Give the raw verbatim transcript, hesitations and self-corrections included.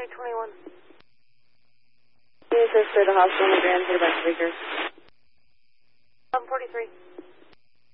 twenty twenty-one. Can you assist to the hospital in the Grand City by speaker?